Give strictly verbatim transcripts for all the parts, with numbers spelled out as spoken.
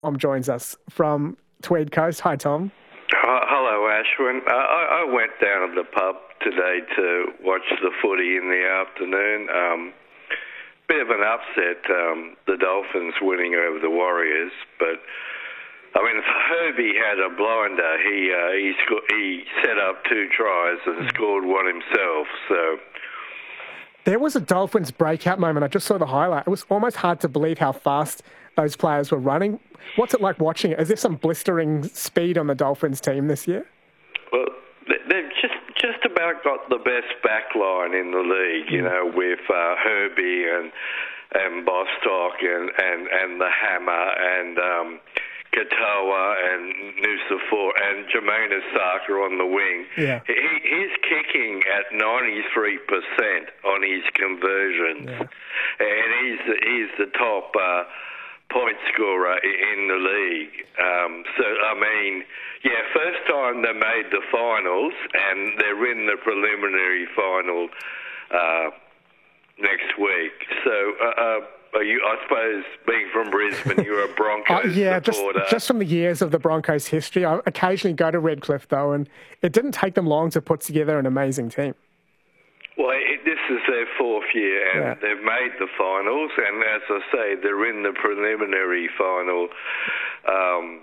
Tom joins us from Tweed Coast. Hi, Tom. Uh, hello, Ashwin. Uh, I, I went down to the pub today to watch the footy in the afternoon. Um, bit of an upset, um, the Dolphins winning over the Warriors, but I mean, if Herbie had a blinder, he uh, he, sco- he set up two tries and scored one himself. So there was a Dolphins breakout moment. I just saw the highlight. It was almost hard to believe how fast those players were running. What's it like watching it? Is there some blistering speed on the Dolphins team this year? Well, they've just just about got the best back line in the league, you know, with uh, Herbie and and Bostock and, and, and the Hammer and um, Katoa and Nusafor and Jermaine Asaka on the wing. Yeah. He, he's kicking at ninety-three percent on his conversions. Yeah. And he's the, he's the top uh, point scorer in the league. Um, so, I mean, yeah, first time they made the finals, and they're in the preliminary final uh, next week. So, uh, uh, are you, I suppose, being from Brisbane, you're a Broncos uh, yeah, supporter. just, just from the years of the Broncos' history. I occasionally go to Redcliffe, though, and it didn't take them long to put together an amazing team. Well, it, this is their fourth year, and yeah. they've made the finals, and as I say, they're in the preliminary final. Um,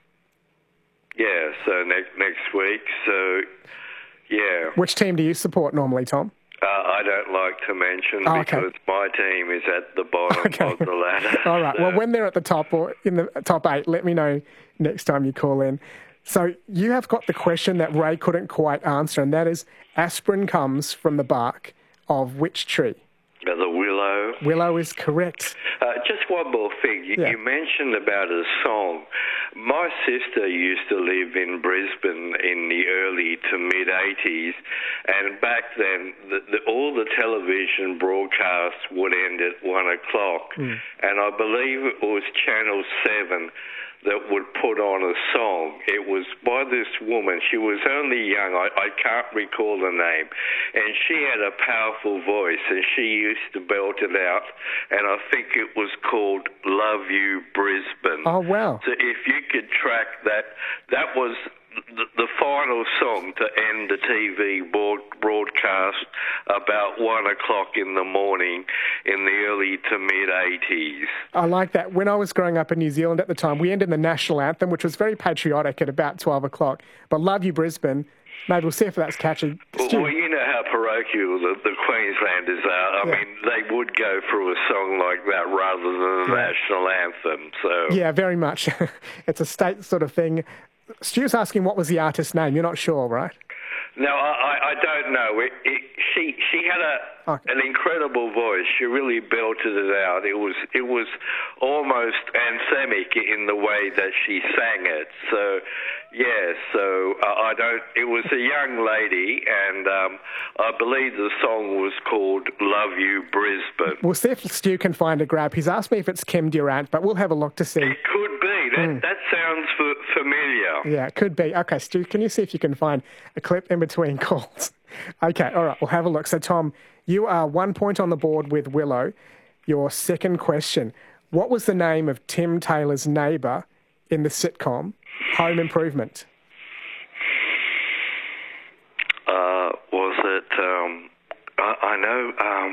yeah, so next next week. So, yeah. Which team do you support normally, Tom? Uh, I don't like to mention oh, okay. because my team is at the bottom okay. of the ladder. All right. So. Well, when they're at the top or in the top eight, let me know next time you call in. So you have got the question that Ray couldn't quite answer, and that is, aspirin comes from the bark of which tree? Uh, the willow. Willow is correct. Uh, just one more thing. You, yeah. you mentioned about a song. My sister used to live in Brisbane in the early to mid-eighties, and back then the, the, all the television broadcasts would end at one o'clock, mm. and I believe it was Channel seven that would put on a song. It was by this woman. She was only young. I, I can't recall the name. And she had a powerful voice, and she used to belt it out. And I think it was called Love You Brisbane. Oh, wow. So if you could track that, that was the, the final song to end the T V board, broadcast about one o'clock in the morning in the early to mid-eighties. I like that. When I was growing up in New Zealand at the time, we ended the national anthem, which was very patriotic, at about twelve o'clock. But Love You Brisbane, maybe we'll see if that's catchy. Well, well you know how parochial the, the Queenslanders are. I yeah. mean, they would go through a song like that rather than the yeah. national anthem. So yeah, very much. It's a state sort of thing. Stu's asking what was the artist's name. You're not sure, right? No, I, I don't know. It, it, she she had a okay. an incredible voice. She really belted it out. It was it was almost anthemic in the way that she sang it. So, yeah. So uh, I don't. It was a young lady, and um, I believe the song was called "Love You Brisbane." We'll see if Stu can find a grab. He's asked me if it's Kim Durant, but we'll have a look to see. It could be. That mm. that sounds f- familiar. Yeah, it could be. Okay, Stu, can you see if you can find a clip in between calls? Okay, all right, we'll have a look. So, Tom, you are one point on the board with Willow. Your second question. What was the name of Tim Taylor's neighbour in the sitcom Home Improvement? Uh, was it, um, I, I know, um,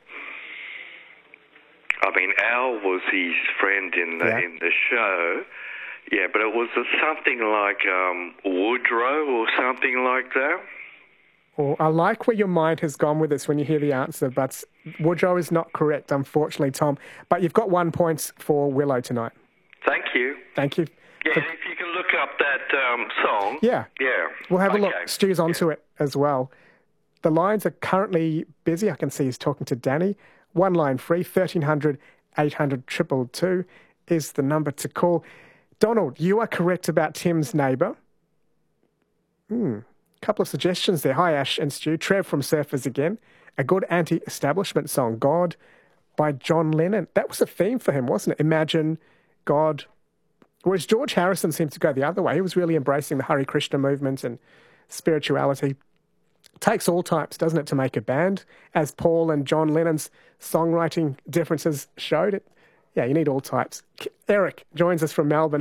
I mean, Al was his friend in the, yeah. in the show. Yeah, but it was something like um, Woodrow or something like that. Well, I like where your mind has gone with this when you hear the answer, but Woodrow is not correct, unfortunately, Tom. But you've got one point for Willow tonight. Thank you. Thank you. Yeah, for... if you can look up that um, song. Yeah. Yeah. We'll have okay. a look. Stu's onto yeah. it as well. The lines are currently busy. I can see he's talking to Danny. One line free, thirteen hundred, eight hundred, two two two is the number to call. Donald, you are correct about Tim's neighbour. Hmm. Couple of suggestions there. Hi, Ash and Stu. Trev from Surfers again. A good anti-establishment song, God, by John Lennon. That was a theme for him, wasn't it? Imagine God. Whereas George Harrison seems to go the other way. He was really embracing the Hare Krishna movement and spirituality. Takes all types, doesn't it, to make a band? As Paul and John Lennon's songwriting differences showed, it Yeah, you need all types. Eric joins us from Melbourne.